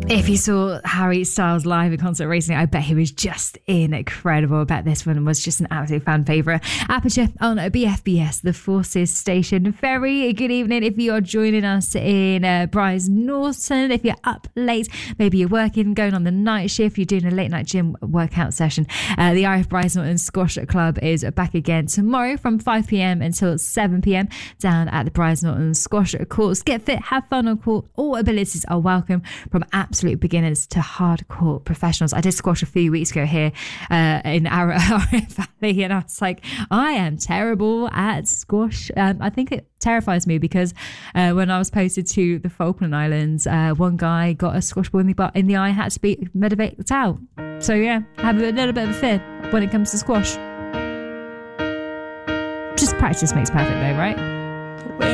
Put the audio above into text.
If you saw Harry Styles live in concert recently, I bet he was just incredible. I bet this one was just an absolute fan favourite. Aperture on BFBS, the Forces Station. Very good evening if you are joining us in Brize Norton. If you're up late, maybe you're working, going on the night shift, you're doing a late night gym workout session. The IF Brize Norton Squash Club is back again tomorrow from 5 p.m. until 7 p.m. down at the Brize Norton Squash Courts. Get fit, have fun on court. All abilities are welcome, from absolute beginners to hardcore professionals. I did squash a few weeks ago here in our Valley, and I was like, I am terrible at squash. I think it terrifies me because when I was posted to the Falkland Islands, one guy got a squash ball in the eye, had to be medivated out. So yeah, I have a little bit of a fear when it comes to squash. Just practice makes perfect though, right?